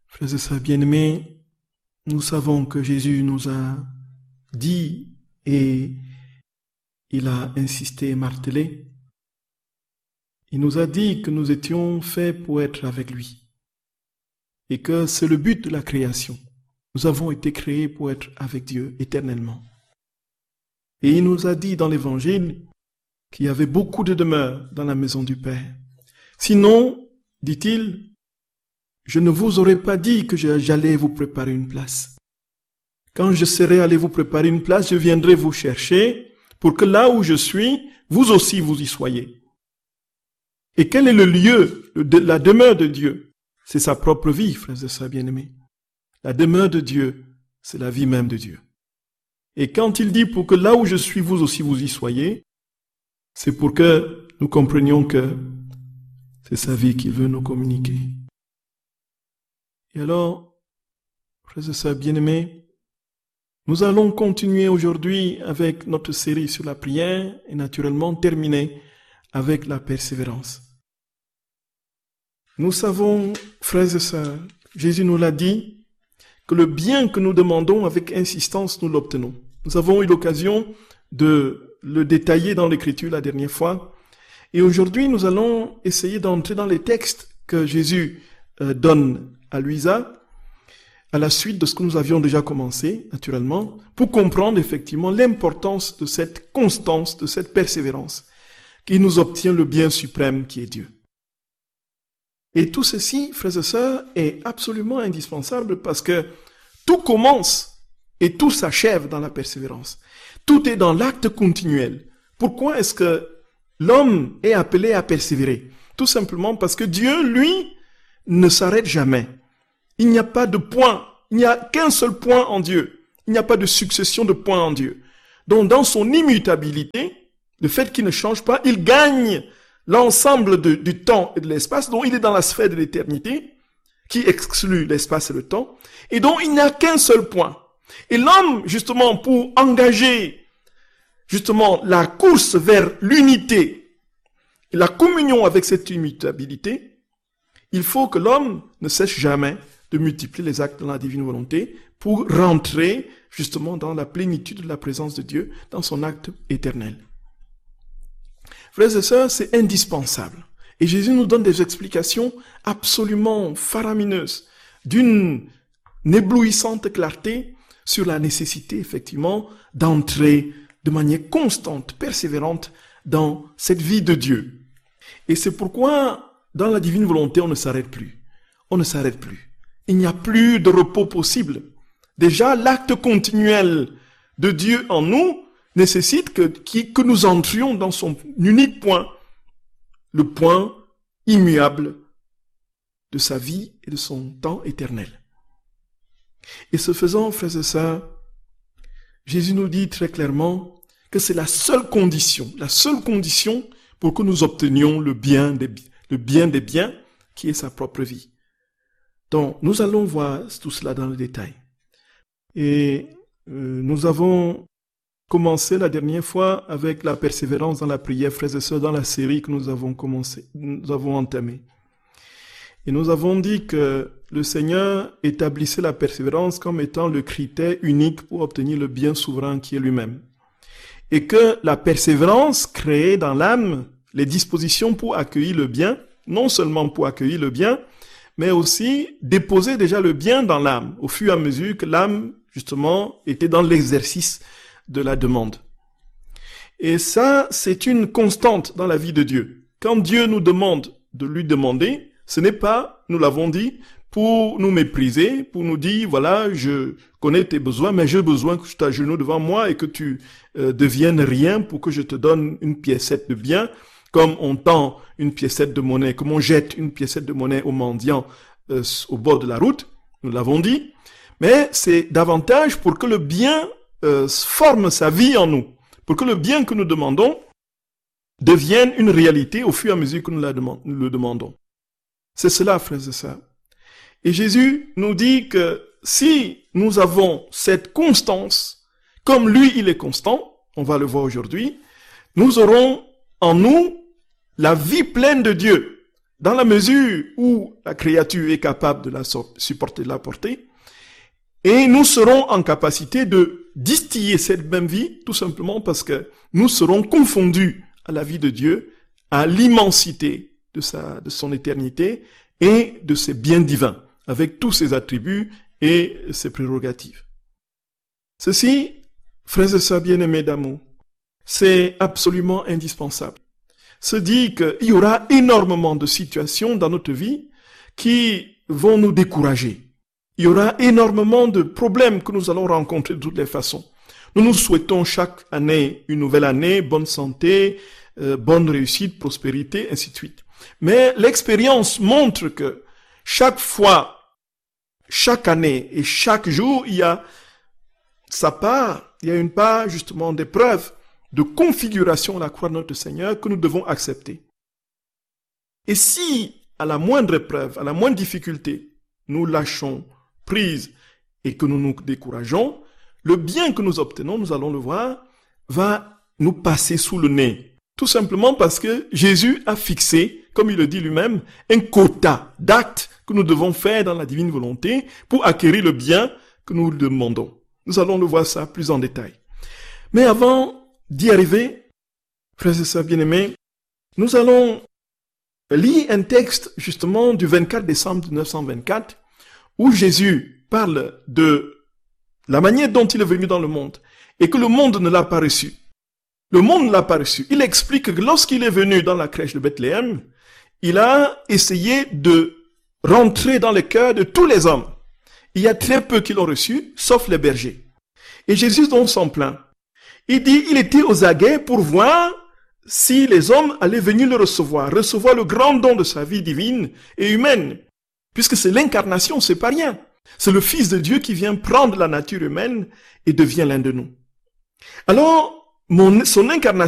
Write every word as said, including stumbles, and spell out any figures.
Frères et sœurs bien-aimés, nous savons que Jésus nous a dit et il a insisté et martelé. Il nous a dit que nous étions faits pour être avec lui et que c'est le but de la création. Nous avons été créés pour être avec Dieu éternellement. Et il nous a dit dans l'Évangile qu'il y avait beaucoup de demeures dans la maison du Père. Sinon, dit-il, je ne vous aurais pas dit que j'allais vous préparer une place. Quand je serai allé vous préparer une place, je viendrai vous chercher pour que là où je suis, vous aussi vous y soyez. Et quel est le lieu, la demeure de Dieu? C'est sa propre vie, frères et sœurs bien-aimés. La demeure de Dieu, c'est la vie même de Dieu. Et quand il dit pour que là où je suis, vous aussi vous y soyez, c'est pour que nous comprenions que c'est sa vie qu'il veut nous communiquer. Et alors, frères et sœurs bien-aimés, nous allons continuer aujourd'hui avec notre série sur la prière et naturellement terminer avec la persévérance. Nous savons, frères et sœurs, Jésus nous l'a dit, que le bien que nous demandons avec insistance, nous l'obtenons. Nous avons eu l'occasion de le détailler dans l'Écriture la dernière fois. Et aujourd'hui, nous allons essayer d'entrer dans les textes que Jésus euh, donne à Louisa, à la suite de ce que nous avions déjà commencé, naturellement, pour comprendre effectivement l'importance de cette constance, de cette persévérance, qui nous obtient le bien suprême qui est Dieu. Et tout ceci, frères et sœurs, est absolument indispensable parce que tout commence et tout s'achève dans la persévérance. Tout est dans l'acte continuel. Pourquoi est-ce que l'homme est appelé à persévérer? Tout simplement parce que Dieu, lui, ne s'arrête jamais. Il n'y a pas de point, il n'y a qu'un seul point en Dieu. Il n'y a pas de succession de points en Dieu. Donc dans son immutabilité, le fait qu'il ne change pas, il gagne l'ensemble de, du temps et de l'espace, dont il est dans la sphère de l'éternité, qui exclut l'espace et le temps, et dont il n'y a qu'un seul point. Et l'homme, justement, pour engager justement la course vers l'unité et la communion avec cette immutabilité, il faut que l'homme ne cesse jamais de multiplier les actes de la divine volonté pour rentrer justement dans la plénitude de la présence de Dieu, dans son acte éternel. Frères et sœurs, c'est indispensable. Et Jésus nous donne des explications absolument faramineuses, d'une éblouissante clarté sur la nécessité, effectivement, d'entrer de manière constante, persévérante dans cette vie de Dieu. Et c'est pourquoi, dans la divine volonté, on ne s'arrête plus. On ne s'arrête plus. Il n'y a plus de repos possible. Déjà, l'acte continuel de Dieu en nous nécessite que, que nous entrions dans son unique point, le point immuable de sa vie et de son temps éternel. Et ce faisant, frères et sœurs, Jésus nous dit très clairement que c'est la seule condition, la seule condition pour que nous obtenions le bien des, le bien des biens, qui est sa propre vie. Donc, nous allons voir tout cela dans le détail. Et euh, nous avons commencé la dernière fois avec la persévérance dans la prière, frères et sœurs, dans la série que nous avons commencé, nous avons entamée. Et nous avons dit que le Seigneur établissait la persévérance comme étant le critère unique pour obtenir le bien souverain qui est lui-même. Et que la persévérance créait dans l'âme les dispositions pour accueillir le bien, non seulement pour accueillir le bien, mais aussi déposer déjà le bien dans l'âme, au fur et à mesure que l'âme, justement, était dans l'exercice de la demande. Et ça, c'est une constante dans la vie de Dieu. Quand Dieu nous demande de lui demander, ce n'est pas, nous l'avons dit, pour nous mépriser, pour nous dire, voilà, je connais tes besoins, mais j'ai besoin que tu t'agenouilles devant moi et que tu euh, deviennes rien pour que je te donne une piécette de bien, comme on tend une piécette de monnaie, comme on jette une piécette de monnaie aux mendiants euh, au bord de la route, nous l'avons dit, mais c'est davantage pour que le bien euh, forme sa vie en nous, pour que le bien que nous demandons devienne une réalité au fur et à mesure que nous, la demandons, nous le demandons. C'est cela, frères et sœurs. Et Jésus nous dit que si nous avons cette constance, comme lui il est constant, on va le voir aujourd'hui, nous aurons en nous la vie pleine de Dieu. dans la mesure où la créature est capable de la supporter, de la porter, et nous serons en capacité de distiller cette même vie, tout simplement parce que nous serons confondus à la vie de Dieu, à l'immensité de sa, de son éternité et de ses biens divins, avec tous ses attributs et ses prérogatives. Ceci, frères et sœurs bien-aimés d'amour, c'est absolument indispensable. Se dit qu'il y aura énormément de situations dans notre vie qui vont nous décourager. Il y aura énormément de problèmes que nous allons rencontrer de toutes les façons. Nous nous souhaitons chaque année une nouvelle année, bonne santé, euh, bonne réussite, prospérité, ainsi de suite. Mais l'expérience montre que chaque fois, chaque année et chaque jour, il y a sa part, il y a une part justement d'épreuve, de configuration à la croix de notre Seigneur que nous devons accepter. Et si, à la moindre épreuve, à la moindre difficulté, nous lâchons prise et que nous nous décourageons, le bien que nous obtenons, nous allons le voir, va nous passer sous le nez. Tout simplement parce que Jésus a fixé, comme il le dit lui-même, un quota d'actes que nous devons faire dans la divine volonté pour acquérir le bien que nous demandons. Nous allons le voir ça plus en détail. Mais avant d'y arriver, frères et sœurs bien-aimés, nous allons lire un texte justement du vingt-quatre décembre mille neuf cent vingt-quatre où Jésus parle de la manière dont il est venu dans le monde et que le monde ne l'a pas reçu. Le monde ne l'a pas reçu. Il explique que lorsqu'il est venu dans la crèche de Bethléem, il a essayé de rentrer dans le cœur de tous les hommes. Il y a très peu qui l'ont reçu, sauf les bergers. Et Jésus donc s'en plaint. Il dit, il était aux aguets pour voir si les hommes allaient venir le recevoir, recevoir le grand don de sa vie divine et humaine. Puisque c'est l'incarnation, c'est pas rien. C'est le Fils de Dieu qui vient prendre la nature humaine et devient l'un de nous. Alors, mon, son incarnation